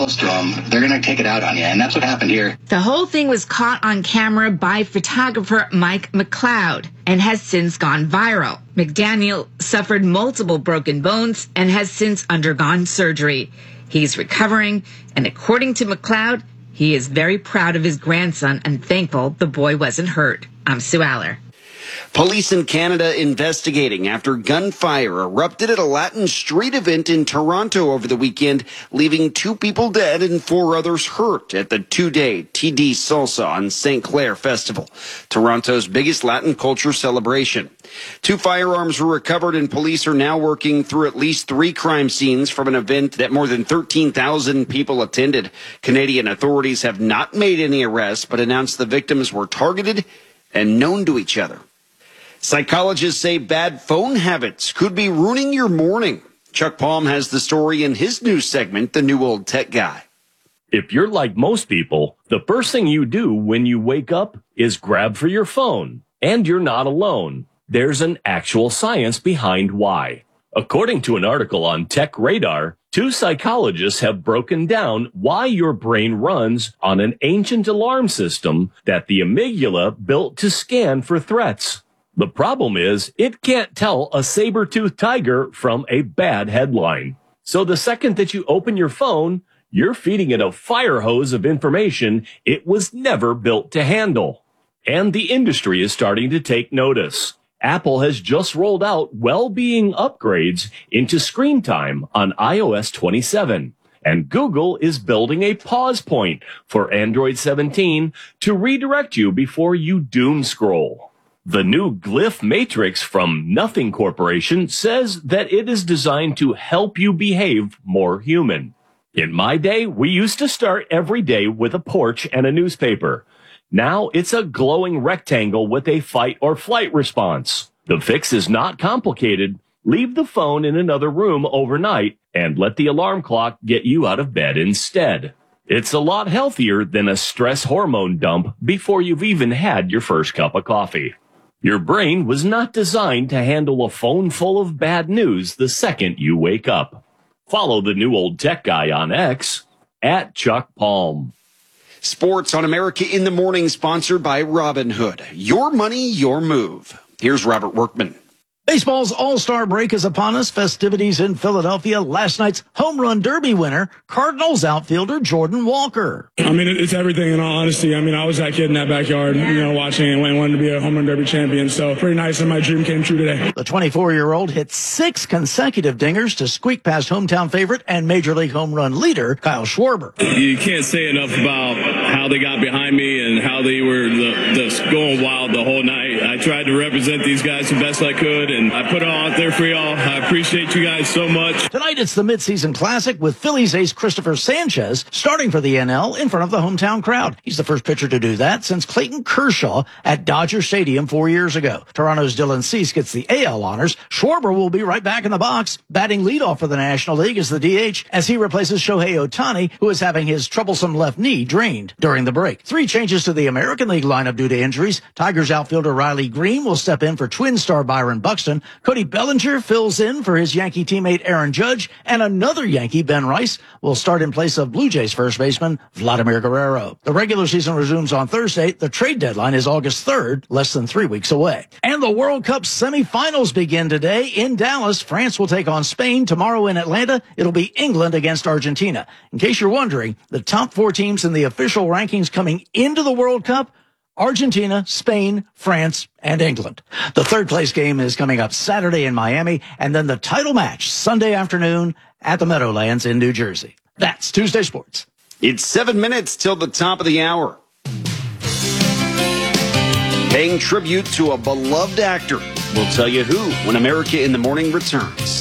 close to them, they're going to take it out on you. And that's what happened here. The whole thing was caught on camera by photographer Mike McLeod and has since gone viral. McDaniel suffered multiple broken bones and has since undergone surgery. He's recovering, and according to McLeod, he is very proud of his grandson and thankful the boy wasn't hurt. I'm Sue Aller. Police in Canada investigating after gunfire erupted at a Latin street event in Toronto over the weekend, leaving 2 people dead and 4 others hurt at the 2-day TD Salsa on St. Clair Festival, Toronto's biggest Latin culture celebration. 2 firearms were recovered, and police are now working through at least 3 crime scenes from an event that more than 13,000 people attended. Canadian authorities have not made any arrests, but announced the victims were targeted and known to each other. Psychologists say bad phone habits could be ruining your morning. Chuck Palm has the story in his news segment, The New Old Tech Guy. If you're like most people, the first thing you do when you wake up is grab for your phone. And you're not alone. There's an actual science behind why. According to an article on Tech Radar, 2 psychologists have broken down why your brain runs on an ancient alarm system that the amygdala built to scan for threats. The problem is, it can't tell a saber-toothed tiger from a bad headline. So the second that you open your phone, you're feeding it a fire hose of information it was never built to handle. And the industry is starting to take notice. Apple has just rolled out well-being upgrades into screen time on iOS 27. And Google is building a pause point for Android 17 to redirect you before you doom scroll. The new Glyph Matrix from Nothing Corporation says that it is designed to help you behave more human. In my day, we used to start every day with a porch and a newspaper. Now it's a glowing rectangle with a fight or flight response. The fix is not complicated. Leave the phone in another room overnight and let the alarm clock get you out of bed instead. It's a lot healthier than a stress hormone dump before you've even had your first cup of coffee. Your brain was not designed to handle a phone full of bad news the second you wake up. Follow the New Old Tech Guy on X at Chuck Palm. Sports on America in the Morning, sponsored by Robinhood. Your money, your move. Here's Robert Workman. Baseball's All-Star break is upon us. Festivities in Philadelphia. Last night's Home Run Derby winner, Cardinals outfielder Jordan Walker. I mean, it's everything in all honesty. I mean, I was that kid in that backyard, watching and wanted to be a Home Run Derby champion. So pretty nice, and my dream came true today. The 24-year-old hit 6 consecutive dingers to squeak past hometown favorite and Major League home run leader Kyle Schwarber. You can't say enough about how they got behind me and how they were just going wild the whole night. I tried to represent these guys the best I could, and I put it all out there for y'all. I appreciate you guys so much. Tonight it's the midseason classic with Phillies ace Christopher Sanchez starting for the NL in front of the hometown crowd. He's the first pitcher to do that since Clayton Kershaw at Dodger Stadium 4 years ago. Toronto's Dylan Cease gets the AL honors. Schwarber will be right back in the box, batting leadoff for the National League as the DH as he replaces Shohei Ohtani, who is having his troublesome left knee drained during the break. 3 changes to the American League lineup due to injuries. Tigers outfielder Riley Green will step in for Twin star Byron Buxton. Cody Bellinger fills in for his Yankee teammate Aaron Judge, and another Yankee, Ben Rice, will start in place of Blue Jays first baseman Vladimir Guerrero. The regular season resumes on Thursday. The trade deadline is August 3rd, less than 3 weeks away. And the World Cup semifinals begin today in Dallas. France will take on Spain. Tomorrow in Atlanta, it'll be England against Argentina. In case you're wondering, the top 4 teams in the official rankings coming into the World Cup: Argentina, Spain, France, and England. The third place game is coming up Saturday in Miami, and then the title match Sunday afternoon at the Meadowlands in New Jersey. That's Tuesday Sports. It's 7 minutes till the top of the hour. Paying tribute to a beloved actor. We'll tell you who when America in the Morning returns.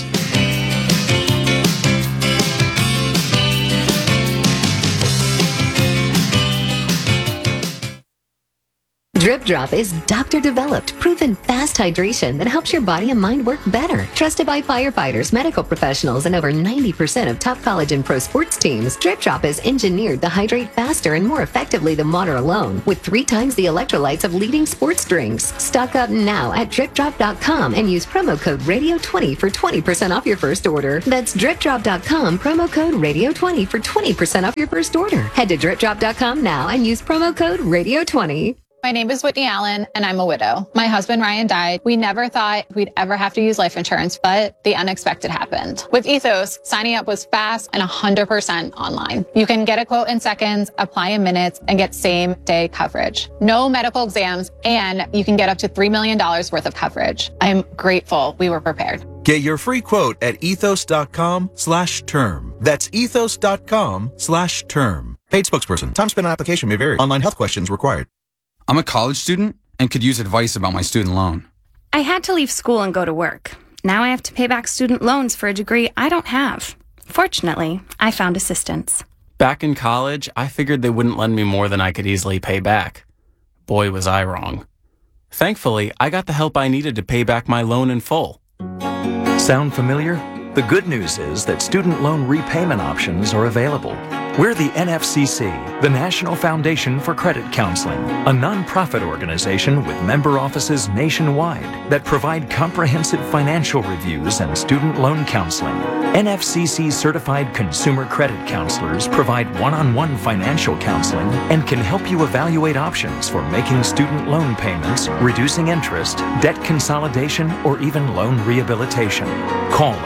Drip Drop is doctor-developed, proven fast hydration that helps your body and mind work better. Trusted by firefighters, medical professionals, and over 90% of top college and pro sports teams, Drip Drop is engineered to hydrate faster and more effectively than water alone, with 3 times the electrolytes of leading sports drinks. Stock up now at dripdrop.com and use promo code RADIO20 for 20% off your first order. That's dripdrop.com, promo code RADIO20 for 20% off your first order. Head to dripdrop.com now and use promo code RADIO20. My name is Whitney Allen, and I'm a widow. My husband, Ryan, died. We never thought we'd ever have to use life insurance, but the unexpected happened. With Ethos, signing up was fast and 100% online. You can get a quote in seconds, apply in minutes, and get same-day coverage. No medical exams, and you can get up to $3 million worth of coverage. I'm grateful we were prepared. Get your free quote at ethos.com/term. That's ethos.com/term. Paid spokesperson. Time spent on application may vary. Online health questions required. I'm a college student and could use advice about my student loan. I had to leave school and go to work. Now I have to pay back student loans for a degree I don't have. Fortunately, I found assistance. Back in college, I figured they wouldn't lend me more than I could easily pay back. Boy, was I wrong. Thankfully, I got the help I needed to pay back my loan in full. Sound familiar? The good news is that student loan repayment options are available. We're the NFCC, the National Foundation for Credit Counseling, a nonprofit organization with member offices nationwide that provide comprehensive financial reviews and student loan counseling. NFCC certified consumer credit counselors provide one-on-one financial counseling and can help you evaluate options for making student loan payments, reducing interest, debt consolidation, or even loan rehabilitation. Call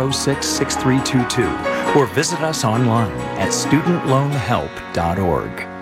877-406-6322 or visit us online at studentloanhelp.org.